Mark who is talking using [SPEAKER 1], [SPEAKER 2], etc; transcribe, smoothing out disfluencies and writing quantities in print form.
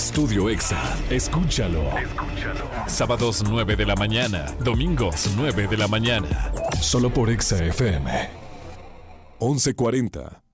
[SPEAKER 1] Estudio Exa. Escúchalo. Sábados 9 de la mañana. Domingos 9 de la mañana. Solo por Exa FM. 11:40.